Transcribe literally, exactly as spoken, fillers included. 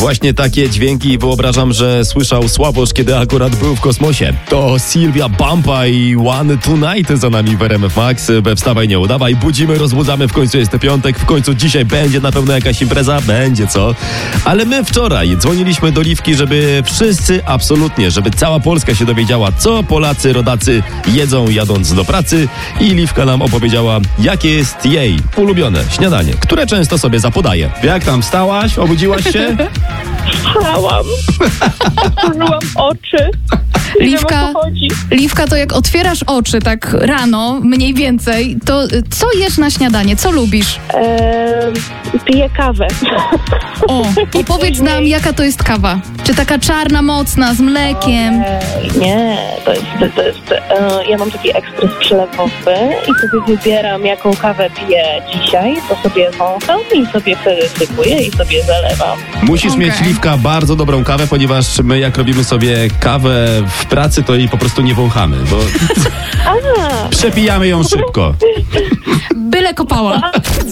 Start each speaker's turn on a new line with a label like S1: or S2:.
S1: Właśnie takie dźwięki wyobrażam, że słyszał Sławosz, kiedy akurat był w kosmosie. To Sylwia Bampa i One Tonight za nami w R M F Max. We Wstawaj, nie udawaj. Budzimy, rozbudzamy. W końcu jest piątek. W końcu dzisiaj będzie na pewno jakaś impreza. Będzie, co? Ale my wczoraj dzwoniliśmy do Liwki, żeby wszyscy, absolutnie, żeby cała Polska się dowiedziała, co Polacy, rodacy jedzą jadąc do pracy. I Liwka nam opowiedziała, jakie jest jej ulubione śniadanie, które często sobie zapodaje. Jak tam, wstałaś? Obudziłaś się?
S2: Wstałam. Otworzyłam oczy. Nie
S3: Liwka,
S2: wiem, o co chodzi.
S3: Liwka, to jak otwierasz oczy tak rano, mniej więcej, to co jesz na śniadanie? Co lubisz?
S2: Eee, piję kawę.
S3: O, opowiedz nam, jaka to jest kawa. Czy taka czarna, mocna, z mlekiem?
S2: Eee, nie, to jest, to, to jest e, ja mam taki ekspres przelewowy i sobie wybieram, jaką kawę piję dzisiaj, to sobie wącham i sobie wtedy sypuję i sobie zalewam.
S1: Musisz
S3: Okej.
S1: mieć, Liwka, bardzo dobrą kawę, ponieważ my jak robimy sobie kawę w pracy, to jej po prostu nie wąchamy, bo
S2: A,
S1: przepijamy ją szybko.
S3: Byle kopała.